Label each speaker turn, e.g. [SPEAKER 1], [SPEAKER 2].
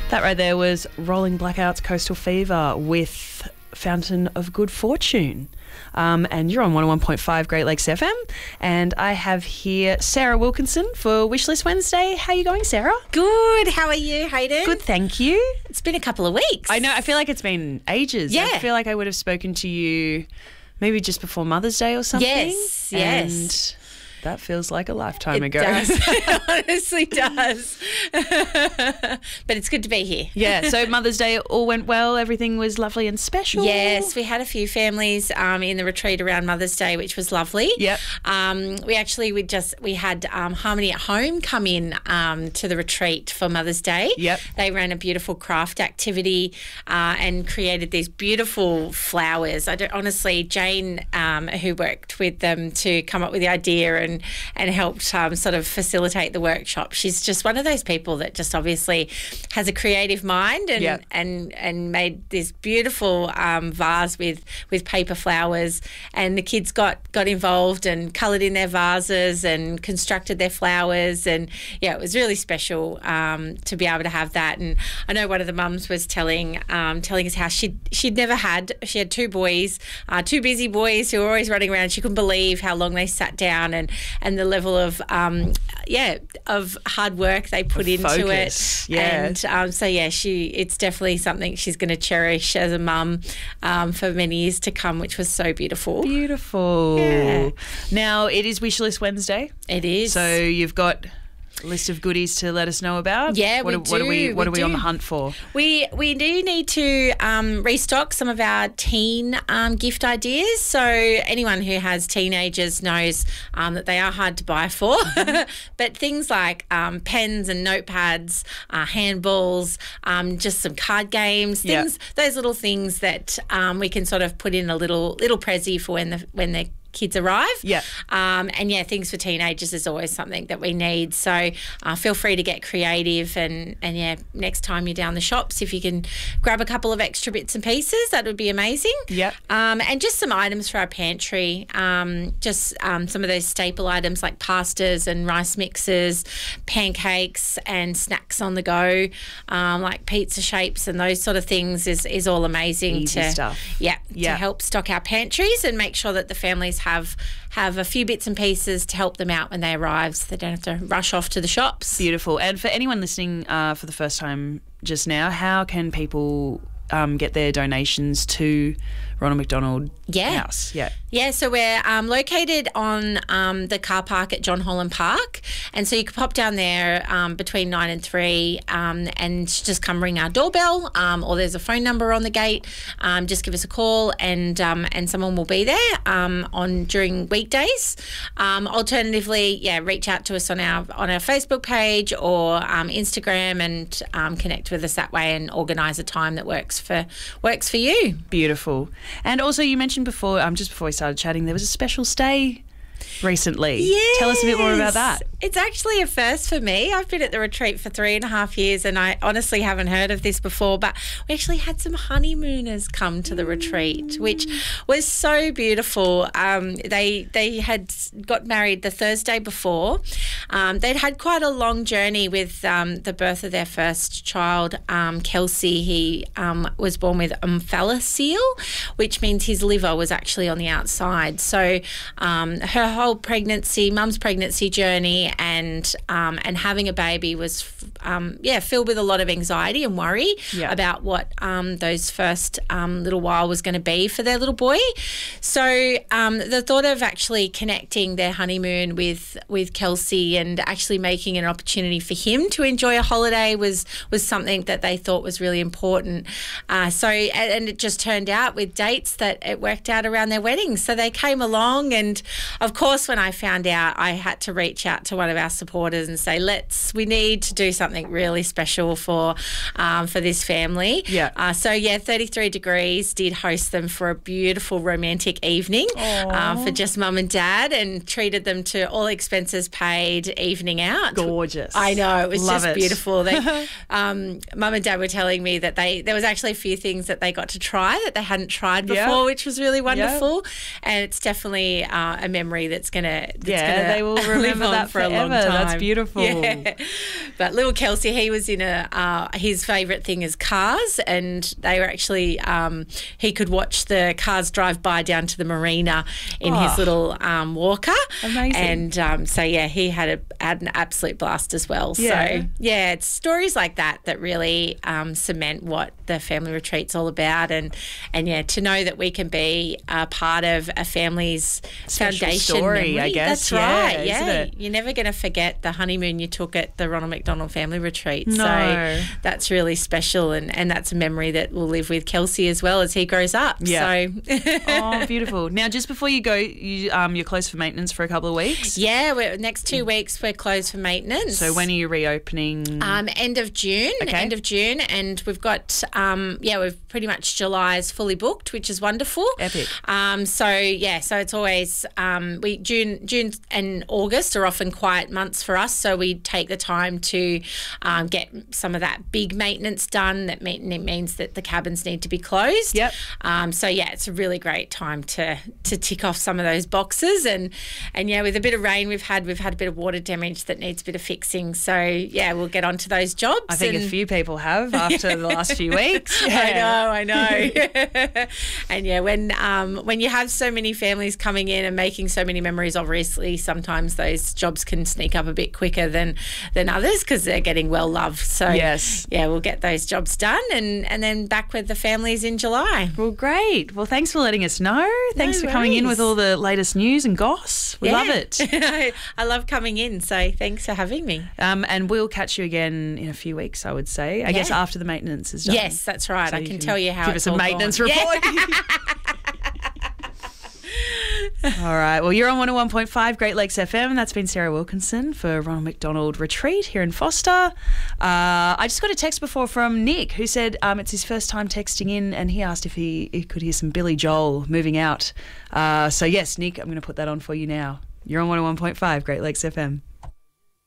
[SPEAKER 1] That right there was Rolling Blackouts Coastal Fever with Fountain of Good Fortune. And you're on 101.5 Great Lakes FM. And I have here Sarah Wilkinson for Wishlist Wednesday. How are you going, Sarah?
[SPEAKER 2] Good. How are you, Hayden?
[SPEAKER 1] Good, thank you.
[SPEAKER 2] It's been a couple of weeks.
[SPEAKER 1] I know. I feel like it's been ages.
[SPEAKER 2] Yeah.
[SPEAKER 1] I feel like I would have spoken to you maybe just before Mother's Day or something.
[SPEAKER 2] Yes.
[SPEAKER 1] And that feels like a lifetime ago.
[SPEAKER 2] Does. It honestly does. But it's good to be here.
[SPEAKER 1] Yeah, so Mother's Day all went well. Everything was lovely and special.
[SPEAKER 2] Yes, we had a few families in the retreat around Mother's Day, which was lovely.
[SPEAKER 1] Yep.
[SPEAKER 2] We had Harmony at Home come in to the retreat for Mother's Day.
[SPEAKER 1] Yep.
[SPEAKER 2] They ran a beautiful craft activity and created these beautiful flowers. Honestly, Jane, who worked with them to come up with the idea and helped sort of facilitate the workshop. She's just one of those people that just obviously has a creative mind and made this beautiful vase with paper flowers, and the kids got involved and coloured in their vases and constructed their flowers, and it was really special to be able to have that. And I know one of the mums was telling us how she had two boys, two busy boys who were always running around. She couldn't believe how long they sat down and the level of hard work they put into
[SPEAKER 1] focus.
[SPEAKER 2] it.
[SPEAKER 1] Yeah.
[SPEAKER 2] And it's definitely something she's going to cherish as a mum for many years to come, which was so beautiful.
[SPEAKER 1] Beautiful.
[SPEAKER 2] Yeah.
[SPEAKER 1] Now, it is Wishlist Wednesday.
[SPEAKER 2] It is.
[SPEAKER 1] So you've got a list of goodies to let us know about?
[SPEAKER 2] Yeah,
[SPEAKER 1] What are we on the hunt for?
[SPEAKER 2] We do need to restock some of our teen gift ideas. So anyone who has teenagers knows that they are hard to buy for. Mm-hmm. But things like pens and notepads, handballs, just some card games, those little things that we can sort of put in a little prezi for when the kids arrive.
[SPEAKER 1] Yeah.
[SPEAKER 2] Things for teenagers is always something that we need. So feel free to get creative and next time you're down the shops, if you can grab a couple of extra bits and pieces, that would be amazing.
[SPEAKER 1] Yeah.
[SPEAKER 2] And just some items for our pantry, some of those staple items like pastas and rice mixes, pancakes and snacks on the go, like pizza shapes and those sort of things is all amazing.
[SPEAKER 1] Easy stuff.
[SPEAKER 2] To help stock our pantries and make sure that the families have a few bits and pieces to help them out when they arrive, so they don't have to rush off to the shops.
[SPEAKER 1] Beautiful. And for anyone listening for the first time just now, how can people get their donations to Ronald McDonald House?
[SPEAKER 2] Yeah, so we're located on the car park at John Holland Park, and so you can pop down there between 9 and 3 and just come ring our doorbell, or there's a phone number on the gate. Just give us a call and someone will be there during weekdays. Alternatively, reach out to us on our Facebook page or Instagram and connect with us that way and organise a time that works for you.
[SPEAKER 1] Beautiful. And also, you mentioned before, just before we started chatting, there was a special stay recently.
[SPEAKER 2] Yes.
[SPEAKER 1] Tell us a bit more about that.
[SPEAKER 2] It's actually a first for me. I've been at the retreat for 3.5 years and I honestly haven't heard of this before, but we actually had some honeymooners come to the retreat, which was so beautiful. They had got married the Thursday before. They'd had quite a long journey with the birth of their first child, Kelsey. He was born with omphalocele, which means his liver was actually on the outside. So her whole mum's pregnancy journey and having a baby was filled with a lot of anxiety and worry about what those first little while was going to be for their little boy. So the thought of actually connecting their honeymoon with Kelsey and actually making an opportunity for him to enjoy a holiday was something that they thought was really important. And it just turned out with dates that it worked out around their wedding. So they came along, and of course when I found out, I had to reach out to one of our supporters and say, we need to do something really special for this family. 33 Degrees did host them for a beautiful romantic evening for just mum and dad, and treated them to all expenses paid evening out.
[SPEAKER 1] Gorgeous.
[SPEAKER 2] I know, it was
[SPEAKER 1] Love
[SPEAKER 2] just
[SPEAKER 1] it.
[SPEAKER 2] beautiful. They, mum and dad were telling me that there was actually a few things that they got to try that they hadn't tried before, which was really wonderful. And it's definitely a memory that's gonna
[SPEAKER 1] they will
[SPEAKER 2] live
[SPEAKER 1] remember
[SPEAKER 2] on
[SPEAKER 1] that
[SPEAKER 2] for a long
[SPEAKER 1] forever.
[SPEAKER 2] time.
[SPEAKER 1] That's beautiful.
[SPEAKER 2] Yeah. But little Kelsey, he was in his favourite thing is cars, and they were actually he could watch the cars drive by down to the marina in his little walker.
[SPEAKER 1] Amazing.
[SPEAKER 2] And so he had an absolute blast as well.
[SPEAKER 1] Yeah.
[SPEAKER 2] So it's stories like that that really cement what the family retreat's all about, and to know that we can be a part of a family's
[SPEAKER 1] Special
[SPEAKER 2] foundation
[SPEAKER 1] story,
[SPEAKER 2] memory.
[SPEAKER 1] I guess.
[SPEAKER 2] That's right.
[SPEAKER 1] Yeah, isn't it?
[SPEAKER 2] You're never going to forget the honeymoon you took at the Ronald McDonald Family Retreat.
[SPEAKER 1] No.
[SPEAKER 2] So that's really special, and that's a memory that will live with Kelsey as well as he grows up.
[SPEAKER 1] Yeah.
[SPEAKER 2] So
[SPEAKER 1] Oh, beautiful. Now, just before you go, you're closed for maintenance for a couple of weeks.
[SPEAKER 2] next 2 weeks we're closed for maintenance.
[SPEAKER 1] So when are you reopening?
[SPEAKER 2] End of June.
[SPEAKER 1] Okay.
[SPEAKER 2] End of June, and we've got we've pretty much July is fully booked, which is wonderful.
[SPEAKER 1] Epic.
[SPEAKER 2] So it's always June and August are often quiet months for us, so we take the time to get some of that big maintenance done. That means that the cabins need to be closed.
[SPEAKER 1] Yep.
[SPEAKER 2] It's a really great time to tick off some of those boxes, and with a bit of rain we've had a bit of water damage that needs a bit of fixing. So we'll get onto those jobs.
[SPEAKER 1] I think a few people have after the last few weeks.
[SPEAKER 2] I know. And when you have so many families coming in and making so many memories, obviously sometimes those jobs can sneak up a bit quicker than others because they're getting well loved. So
[SPEAKER 1] Yes.
[SPEAKER 2] we'll get those jobs done and then back with the families in July.
[SPEAKER 1] Well, great. Well, thanks for letting us know. Thanks for coming in
[SPEAKER 2] worries.
[SPEAKER 1] with all the latest news and goss. We love it.
[SPEAKER 2] I love coming in, so thanks for having me.
[SPEAKER 1] And we'll catch you again in a few weeks, I would say. I guess after the maintenance is done.
[SPEAKER 2] Yes, that's right.
[SPEAKER 1] So
[SPEAKER 2] I can tell you how
[SPEAKER 1] give
[SPEAKER 2] it's
[SPEAKER 1] us a
[SPEAKER 2] all
[SPEAKER 1] maintenance
[SPEAKER 2] gone.
[SPEAKER 1] report. All right. Well, you're on 101.5 Great Lakes FM. That's been Sarah Wilkinson for Ronald McDonald Retreat here in Foster. I just got a text before from Nick who said it's his first time texting in, and he asked if he could hear some Billy Joel Moving Out. So yes, Nick, I'm going to put that on for you now. You're on 101.5 Great Lakes FM.